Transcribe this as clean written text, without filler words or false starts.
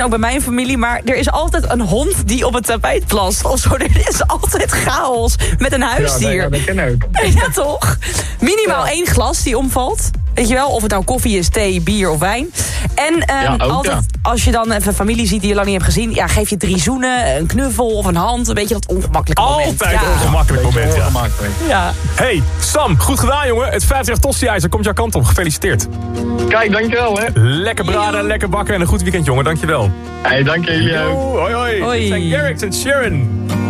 ook bij mijn familie, maar er is altijd een hond die op het tapijt plast. Of zo, er is altijd chaos met een huisdier. Ja, dat ken ik. Ja, toch? Minimaal 1 glas die omvalt. Weet je wel, of het nou koffie is, thee, bier of wijn. En altijd, als je dan even familie ziet die je lang niet hebt gezien... ja, geef je 3 zoenen, een knuffel of een hand. Een beetje dat ongemakkelijke moment. Altijd een ongemakkelijk moment, ja. Ja. Hey, Sam, goed gedaan, jongen. Het 50 tosti-ijzer komt jouw kant op. Gefeliciteerd. Kijk, dankjewel, hè. Lekker braden, lekker bakken en een goed weekend, jongen. Dankjewel. Hey, dank jullie ook. Hoi, hoi. Hoi. Dit zijn Garrix en Sharon.